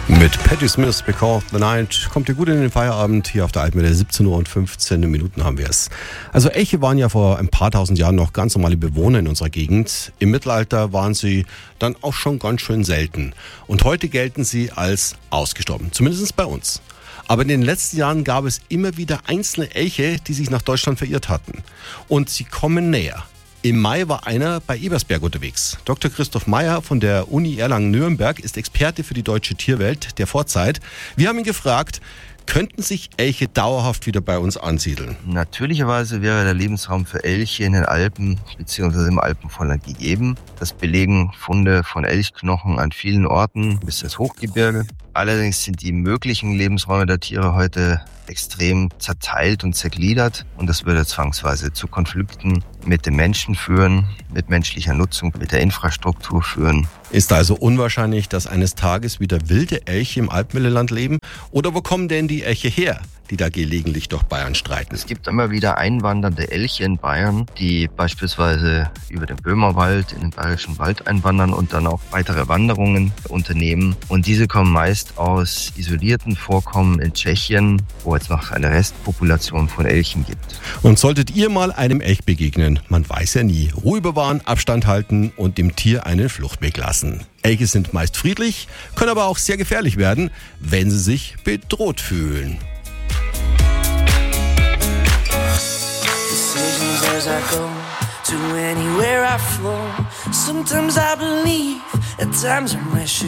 Mit Patti Smith, Because the Night, kommt ihr gut in den Feierabend. Hier auf der Altmühle, 17 Uhr und 15 Minuten haben wir es. Also Elche waren ja vor ein paar tausend Jahren noch ganz normale Bewohner in unserer Gegend. Im Mittelalter waren sie dann auch schon ganz schön selten. Und heute gelten sie als ausgestorben, zumindest bei uns. Aber in den letzten Jahren gab es immer wieder einzelne Elche, die sich nach Deutschland verirrt hatten. Und sie kommen näher. Im Mai war einer bei Ebersberg unterwegs. Dr. Christoph Meyer von der Uni Erlangen-Nürnberg ist Experte für die deutsche Tierwelt der Vorzeit. Wir haben ihn gefragt, könnten sich Elche dauerhaft wieder bei uns ansiedeln? Natürlicherweise wäre der Lebensraum für Elche in den Alpen bzw. im Alpenvorland gegeben. Das belegen Funde von Elchknochen an vielen Orten bis ins Hochgebirge. Allerdings sind die möglichen Lebensräume der Tiere heute extrem zerteilt und zergliedert und das würde zwangsweise zu Konflikten mit den Menschen führen, mit menschlicher Nutzung, mit der Infrastruktur führen. Ist also unwahrscheinlich, dass eines Tages wieder wilde Elche im Alpenmittelland leben? Oder wo kommen denn die Elche her, die da gelegentlich durch Bayern streiten? Es gibt immer wieder einwandernde Elche in Bayern, die beispielsweise über den Böhmerwald in den Bayerischen Wald einwandern und dann auch weitere Wanderungen unternehmen. Und diese kommen meist aus isolierten Vorkommen in Tschechien, wo es noch eine Restpopulation von Elchen gibt. Und solltet ihr mal einem Elch begegnen, man weiß ja nie, Ruhe bewahren, Abstand halten und dem Tier einen Fluchtweg lassen. Elche sind meist friedlich, können aber auch sehr gefährlich werden, wenn sie sich bedroht fühlen. As I go to anywhere I flow, sometimes I believe, at times I'm rational.